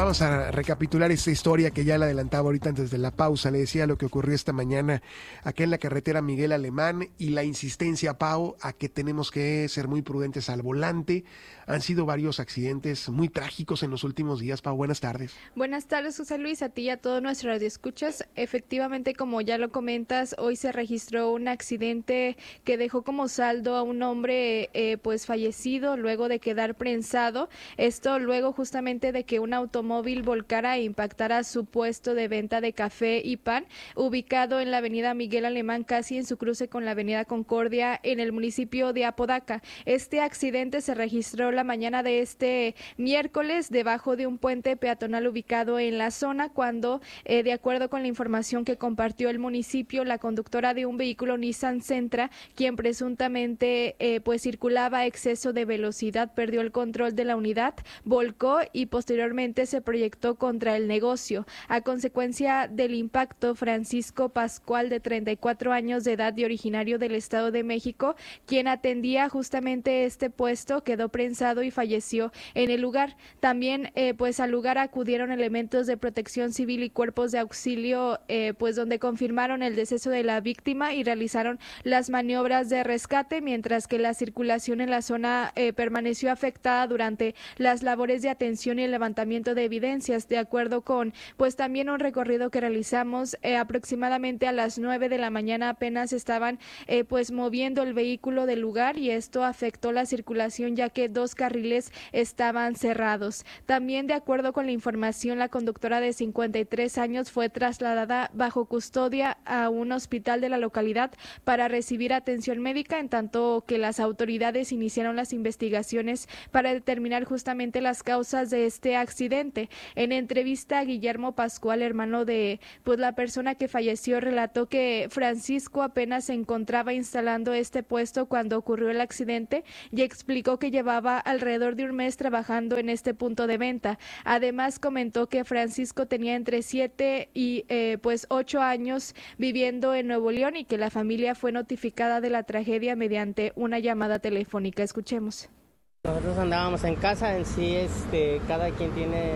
vamos a recapitular esta historia que ya la adelantaba ahorita antes de la pausa. Le decía lo que ocurrió esta mañana acá en la carretera Miguel Alemán y la insistencia, Pau, a que tenemos que ser muy prudentes al volante. Han sido varios accidentes muy trágicos en los últimos días. Pau, buenas tardes. Buenas tardes, José Luis, a ti y a todos nuestros radioescuchas. Efectivamente, como ya lo comentas, hoy se registró un accidente que dejó como saldo a un hombre pues fallecido luego de quedar prensado. Esto luego justamente de que un automóvil volcara e impactara su puesto de venta de café y pan, ubicado en la avenida Miguel Alemán, casi en su cruce con la avenida Concordia, en el municipio de Apodaca. Este accidente se registró la mañana de este miércoles debajo de un puente peatonal ubicado en la zona, cuando, de acuerdo con la información que compartió el municipio, la conductora de un vehículo Nissan Sentra, quien presuntamente pues circulaba a exceso de velocidad, perdió el control de la unidad, volcó y posteriormente se proyectó contra el negocio. A consecuencia del impacto, Francisco Pascual, de 34 años de edad y originario del Estado de México, quien atendía justamente este puesto, quedó prensado y falleció en el lugar. También pues al lugar acudieron elementos de protección civil y cuerpos de auxilio, pues donde confirmaron el deceso de la víctima y realizaron las maniobras de rescate, mientras que la circulación en la zona permaneció afectada durante las labores de atención y el levantamiento de evidencias. De acuerdo con pues también un recorrido que realizamos, aproximadamente a las 9 de la mañana apenas estaban pues moviendo el vehículo del lugar, y esto afectó la circulación ya que dos carriles estaban cerrados. También, de acuerdo con la información, la conductora de 53 años fue trasladada bajo custodia a un hospital de la localidad para recibir atención médica, en tanto que las autoridades iniciaron las investigaciones para determinar justamente las causas de este accidente. En entrevista, Guillermo Pascual, hermano de pues la persona que falleció, relató que Francisco apenas se encontraba instalando este puesto cuando ocurrió el accidente y explicó que llevaba alrededor de un mes trabajando en este punto de venta. Además, comentó que Francisco tenía entre 7 y pues 8 años viviendo en Nuevo León y que la familia fue notificada de la tragedia mediante una llamada telefónica. Escuchemos. Nosotros andábamos en casa, en sí cada quien tiene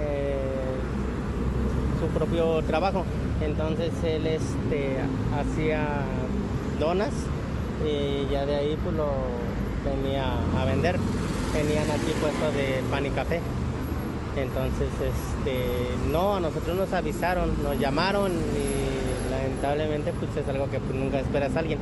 su propio trabajo, entonces él hacía donas y ya de ahí pues lo venía a vender. Tenían aquí puesto de pan y café. Entonces, no, a nosotros nos avisaron, nos llamaron y lamentablemente pues es algo que pues, nunca esperas a alguien.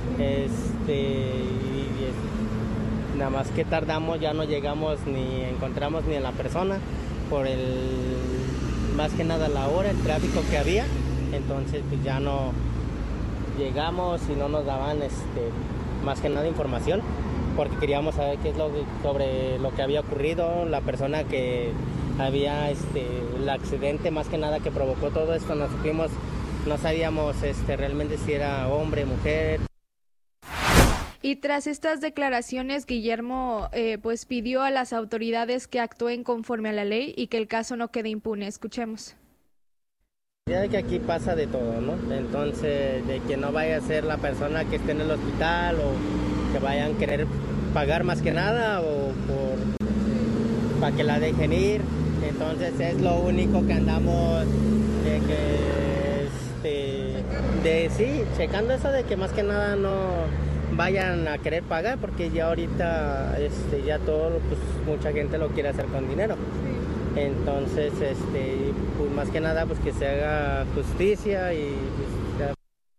Nada más que tardamos, ya no llegamos ni encontramos ni a la persona por más que nada la hora, el tráfico que había. Entonces pues ya no llegamos y no nos daban más que nada información, porque queríamos saber qué es sobre lo que había ocurrido, la persona que había el accidente más que nada que provocó todo esto. No sabíamos realmente si era hombre, mujer. Y tras estas declaraciones, Guillermo pues pidió a las autoridades que actúen conforme a la ley y que el caso no quede impune. Escuchemos. Ya que aquí pasa de todo, ¿no? Entonces, de que no vaya a ser la persona que esté en el hospital o que vayan a querer pagar más que nada o para que la dejen ir. Entonces es lo único que andamos checando eso de que más que nada no vayan a querer pagar, porque ya ahorita ya todo, pues mucha gente lo quiere hacer con dinero. Entonces pues más que nada pues que se haga justicia y pues,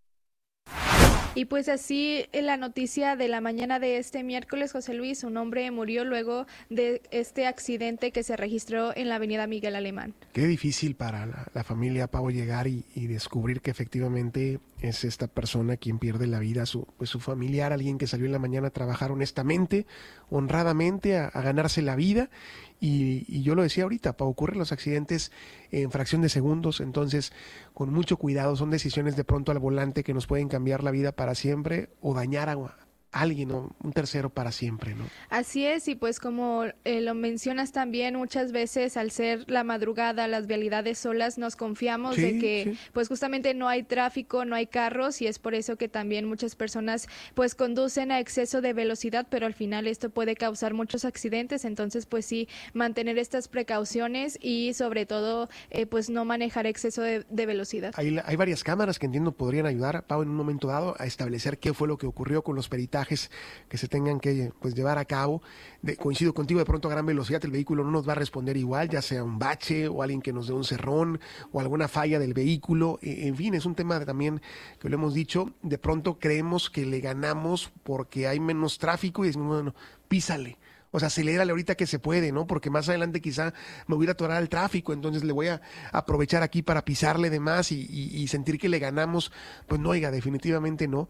Y pues así la noticia de la mañana de este miércoles, José Luis, un hombre murió luego de este accidente que se registró en la avenida Miguel Alemán. Qué difícil para la familia, Pau, llegar y descubrir que efectivamente es esta persona quien pierde la vida, su familiar, alguien que salió en la mañana a trabajar honestamente, honradamente, a ganarse la vida. Y yo lo decía ahorita, Pau, ocurren los accidentes en fracción de segundos, entonces con mucho cuidado, son decisiones de pronto al volante que nos pueden cambiar la vida para siempre o dañar alguien o un tercero para siempre, ¿no? Así es, y pues como lo mencionas también, muchas veces al ser la madrugada, las vialidades solas, nos confiamos de que pues justamente no hay tráfico, no hay carros, y es por eso que también muchas personas pues conducen a exceso de velocidad, pero al final esto puede causar muchos accidentes. Entonces pues sí, mantener estas precauciones y sobre todo pues no manejar exceso de velocidad. Hay varias cámaras que entiendo podrían ayudar, Pau, en un momento dado a establecer qué fue lo que ocurrió con los peritajes que se tengan que pues llevar a cabo. Coincido contigo, de pronto a gran velocidad el vehículo no nos va a responder igual, ya sea un bache o alguien que nos dé un cerrón o alguna falla del vehículo. En fin, es un tema también que lo hemos dicho, de pronto creemos que le ganamos porque hay menos tráfico y decimos, bueno, písale. O sea, acelérale ahorita que se puede, ¿no? Porque más adelante quizá me voy a atorar al tráfico, entonces le voy a aprovechar aquí para pisarle de más y sentir que le ganamos. Pues no, oiga, definitivamente no.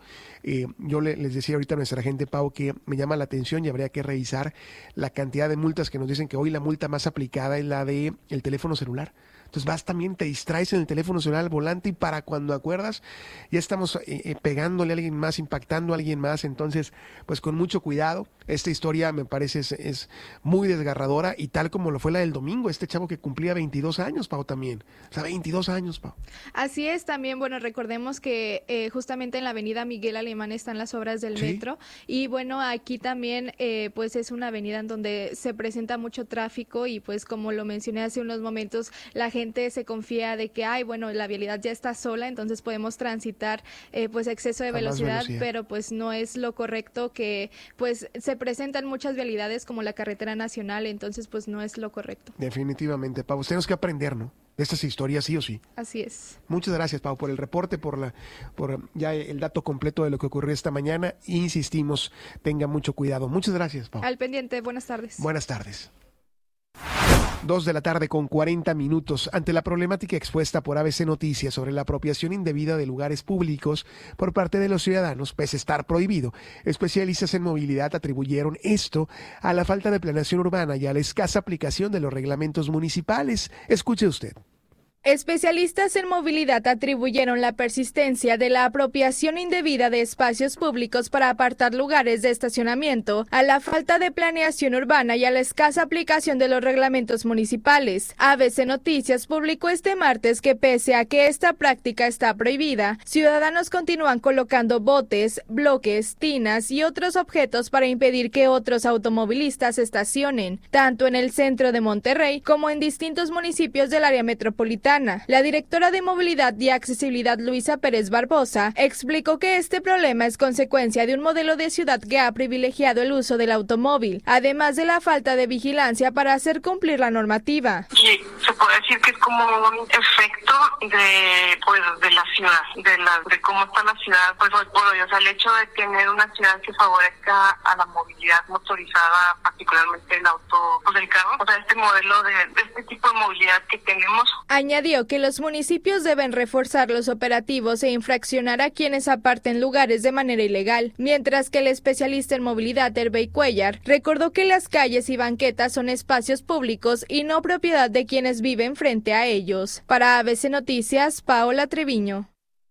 Yo les decía ahorita a nuestra gente, Pau, que me llama la atención y habría que revisar la cantidad de multas que nos dicen que hoy la multa más aplicada es la de el teléfono celular. Entonces vas también, te distraes en el teléfono celular al volante y para cuando acuerdas ya estamos pegándole a alguien más, impactando a alguien más. Entonces, pues con mucho cuidado. Esta historia me parece es muy desgarradora y tal como lo fue la del domingo, este chavo que cumplía 22 años, Pau, también. O sea, 22 años, Pau. Así es, también, bueno, recordemos que justamente en la avenida Miguel Alemán están las obras del metro y bueno, aquí también pues es una avenida en donde se presenta mucho tráfico y pues como lo mencioné hace unos momentos, la gente se confía de que, ay, bueno, la vialidad ya está sola, entonces podemos transitar pues exceso de velocidad, pero pues no es lo correcto, que pues se presentan muchas vialidades como la carretera nacional, entonces pues no es lo correcto. Definitivamente, Pau, tenemos que aprender, ¿no? De estas historias, sí o sí. Así es. Muchas gracias, Pau, por el reporte, por ya el dato completo de lo que ocurrió esta mañana. Insistimos, tenga mucho cuidado. Muchas gracias, Pau. Al pendiente, buenas tardes. Buenas tardes. 2:40 p.m. Ante la problemática expuesta por ABC Noticias sobre la apropiación indebida de lugares públicos por parte de los ciudadanos, pese a estar prohibido, especialistas en movilidad atribuyeron esto a la falta de planeación urbana y a la escasa aplicación de los reglamentos municipales. Escuche usted. Especialistas en movilidad atribuyeron la persistencia de la apropiación indebida de espacios públicos para apartar lugares de estacionamiento a la falta de planeación urbana y a la escasa aplicación de los reglamentos municipales. ABC Noticias publicó este martes que pese a que esta práctica está prohibida, ciudadanos continúan colocando botes, bloques, tinas y otros objetos para impedir que otros automovilistas estacionen, tanto en el centro de Monterrey como en distintos municipios del área metropolitana. La directora de Movilidad y Accesibilidad, Luisa Pérez Barbosa, explicó que este problema es consecuencia de un modelo de ciudad que ha privilegiado el uso del automóvil, además de la falta de vigilancia para hacer cumplir la normativa. Sí, se puede decir que es como un efecto de la ciudad, de cómo está la ciudad, pues hoy por hoy. O sea, el hecho de tener una ciudad que favorezca a la movilidad motorizada, particularmente el auto, del carro, o sea, este modelo de este tipo de movilidad que tenemos. Añadió que los municipios deben reforzar los operativos e infraccionar a quienes aparten lugares de manera ilegal, mientras que el especialista en movilidad Hervey Cuellar recordó que las calles y banquetas son espacios públicos y no propiedad de quienes viven frente a ellos. Para ABC Noticias, Paola Treviño.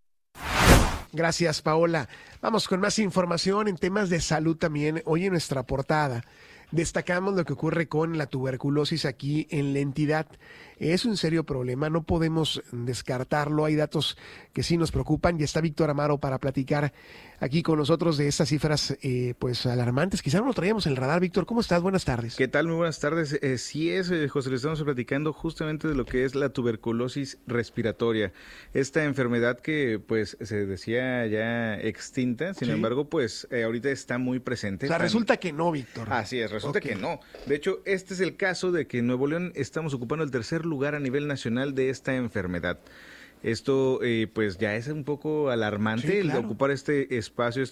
Gracias, Paola. Vamos con más información en temas de salud también. Hoy en nuestra portada destacamos lo que ocurre con la tuberculosis aquí en la entidad. Es un serio problema, no podemos descartarlo, hay datos que sí nos preocupan y está Víctor Amaro para platicar aquí con nosotros de estas cifras pues alarmantes. Quizá no lo traíamos en el radar. Víctor, ¿cómo estás? Buenas tardes. ¿Qué tal? Muy buenas tardes. José, le estamos platicando justamente de lo que es la tuberculosis respiratoria. Esta enfermedad que pues se decía ya extinta, sin embargo pues ahorita está muy presente. O sea, resulta que no, Víctor. Así es, resulta que no. De hecho, este es el caso de que en Nuevo León estamos ocupando el tercer lugar a nivel nacional de esta enfermedad. Esto pues ya es un poco alarmante, el de ocupar este espacio,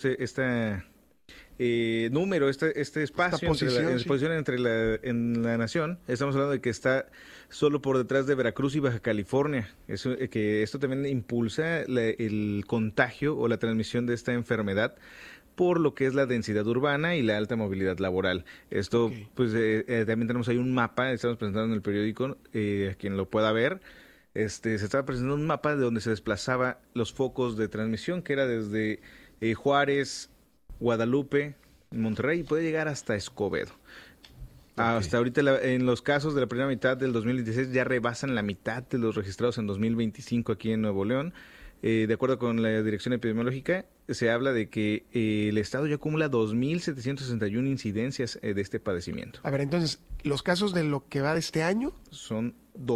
número, este espacio, posición en la nación. Estamos hablando de que está solo por detrás de Veracruz y Baja California. Que esto también impulsa el contagio o la transmisión de esta enfermedad por lo que es la densidad urbana y la alta movilidad laboral. Esto, pues también tenemos ahí un mapa, estamos presentando en el periódico, quien lo pueda ver. Se estaba presentando un mapa de donde se desplazaba los focos de transmisión, que era desde Juárez, Guadalupe, Monterrey y puede llegar hasta Escobedo. Hasta ahorita en los casos de la primera mitad del 2016 ya rebasan la mitad de los registrados en 2025 aquí en Nuevo León. De acuerdo con la Dirección Epidemiológica, se habla de que el Estado ya acumula 2.761 incidencias de este padecimiento. A ver, entonces, ¿los casos de lo que va de este año? Son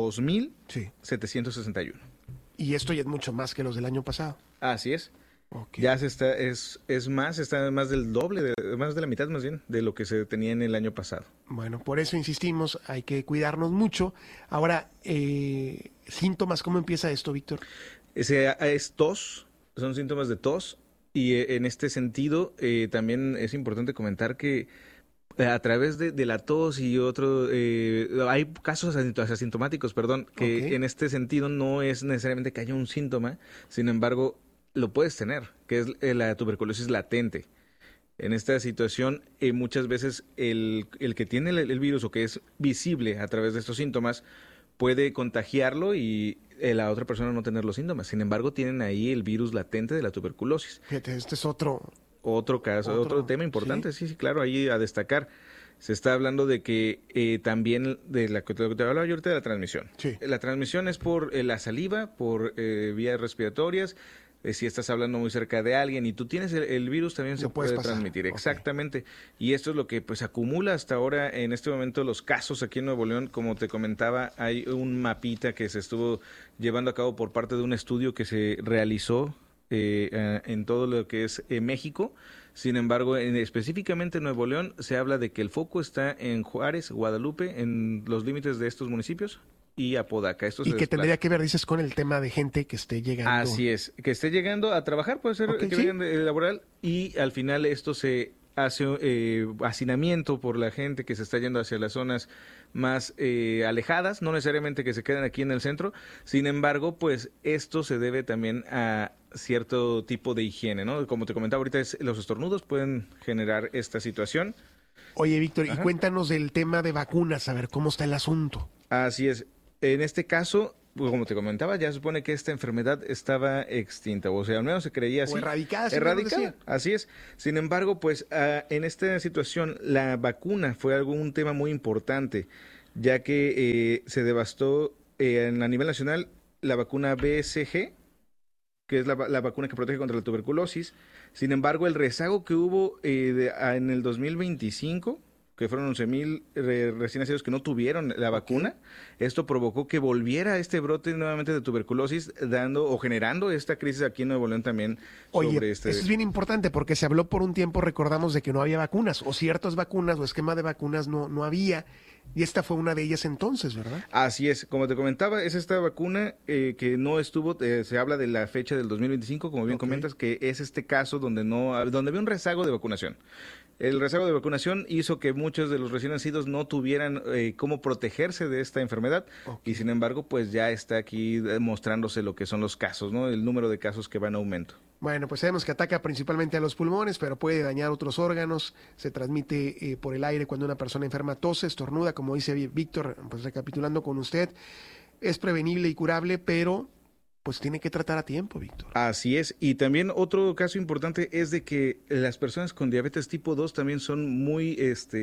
2.761. Y esto ya es mucho más que los del año pasado. Así es. Okay. Ya está más del doble, más de la mitad más bien, de lo que se tenía en el año pasado. Bueno, por eso insistimos, hay que cuidarnos mucho. Ahora, síntomas, ¿cómo empieza esto, Víctor? Es tos, son síntomas de tos, y en este sentido también es importante comentar que a través de la tos y hay casos asintomáticos, que en este sentido no es necesariamente que haya un síntoma, sin embargo, lo puedes tener, que es la tuberculosis latente. En esta situación, muchas veces el que tiene el virus o que es visible a través de estos síntomas puede contagiarlo y la otra persona no tener los síntomas. Sin embargo, tienen ahí el virus latente de la tuberculosis. Fíjate, este es otro caso, otro tema importante, sí, claro, ahí a destacar. Se está hablando de que también de lo que te hablaba yo ahorita de la transmisión. Sí. La transmisión es por la saliva, por vías respiratorias. Si estás hablando muy cerca de alguien y tú tienes el virus, también se puede transmitir. Okay. Exactamente. Y esto es lo que pues acumula hasta ahora en este momento los casos aquí en Nuevo León. Como te comentaba, hay un mapita que se estuvo llevando a cabo por parte de un estudio que se realizó en todo lo que es México. Sin embargo, específicamente en Nuevo León se habla de que el foco está en Juárez, Guadalupe, en los límites de estos municipios, y Apodaca. Y que tendría que ver, dices, con el tema de gente que esté llegando. Así es, que esté llegando a trabajar, puede ser que vengan de laboral, y al final esto se hace hacinamiento por la gente que se está yendo hacia las zonas más alejadas, no necesariamente que se queden aquí en el centro. Sin embargo, pues esto se debe también a cierto tipo de higiene, ¿no? Como te comentaba ahorita, los estornudos pueden generar esta situación. Oye, Víctor, y cuéntanos del tema de vacunas, a ver cómo está el asunto. Así es. En este caso, pues como te comentaba, ya se supone que esta enfermedad estaba extinta, o sea, al menos se creía así. O erradicada. Erradicada, así es. Sin embargo, pues en esta situación la vacuna fue un tema muy importante, ya que se devastó a nivel nacional la vacuna BCG, que es la vacuna que protege contra la tuberculosis. Sin embargo, el rezago que hubo en el 2025, que fueron 11,000 recién nacidos que no tuvieron la vacuna, esto provocó que volviera este brote nuevamente de tuberculosis, generando esta crisis aquí en Nuevo León también. Oye, eso es bien importante porque se habló por un tiempo, recordamos, de que no había vacunas, o ciertas vacunas, o esquema de vacunas no había, y esta fue una de ellas entonces, ¿verdad? Así es, como te comentaba, es esta vacuna que no estuvo, se habla de la fecha del 2025, como bien comentas, que es este caso donde había un rezago de vacunación. El rezago de vacunación hizo que muchos de los recién nacidos no tuvieran cómo protegerse de esta enfermedad, y sin embargo, pues ya está aquí mostrándose lo que son los casos, ¿no? El número de casos que va en aumento. Bueno, pues sabemos que ataca principalmente a los pulmones, pero puede dañar otros órganos. Se transmite por el aire cuando una persona enferma tose, estornuda, como dice Víctor, pues recapitulando con usted. Es prevenible y curable, pero pues tiene que tratar a tiempo, Víctor. Así es. Y también otro caso importante es de que las personas con diabetes tipo 2 también son muy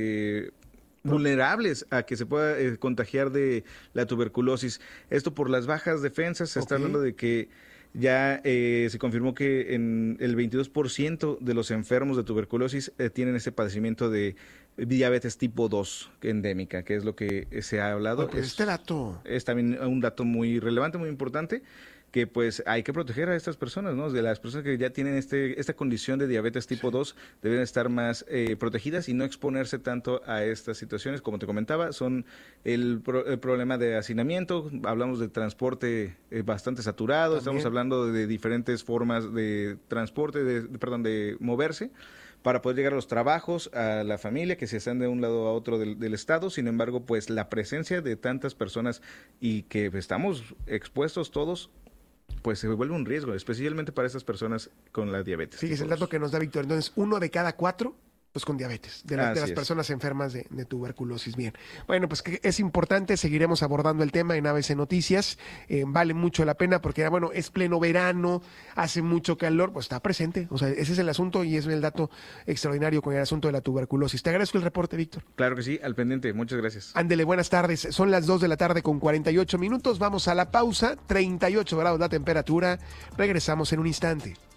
vulnerables a que se pueda contagiar de la tuberculosis. Esto por las bajas defensas. Se está hablando de que ya se confirmó que en el 22% de los enfermos de tuberculosis tienen ese padecimiento de diabetes tipo 2 endémica, que es lo que se ha hablado. Este dato es también un dato muy relevante, muy importante, que pues hay que proteger a estas personas, ¿no? De las personas que ya tienen esta condición de diabetes tipo 2 deben estar más protegidas y no exponerse tanto a estas situaciones. Como te comentaba, son el problema de hacinamiento, hablamos de transporte bastante saturado, estamos hablando de diferentes formas de transporte, de moverse, para poder llegar a los trabajos, a la familia, que se están de un lado a otro del estado. Sin embargo, pues la presencia de tantas personas y que estamos expuestos todos, pues se vuelve un riesgo, especialmente para estas personas con la diabetes. Sí, es el dato que nos da Víctor. Entonces, 1 de cada 4 pues con diabetes, de las personas enfermas de tuberculosis. Bien, bueno, pues que es importante, seguiremos abordando el tema en ABC Noticias, vale mucho la pena porque, bueno, es pleno verano, hace mucho calor, pues está presente, o sea, ese es el asunto y es el dato extraordinario con el asunto de la tuberculosis. Te agradezco el reporte, Víctor. Claro que sí, al pendiente, muchas gracias. Ándele, buenas tardes, son las 2:48 p.m, vamos a la pausa, 38 grados la temperatura, regresamos en un instante.